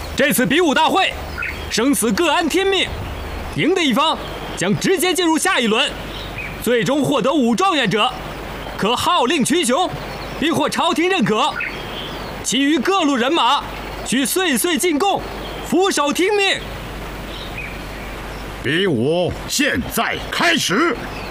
这次比武大会，生死各安天命，赢的一方将直接进入下一轮，最终获得5状元者，可号令群雄，并获朝廷认可。其余各路人马需岁岁进贡，俯首听命。 比武现在开始。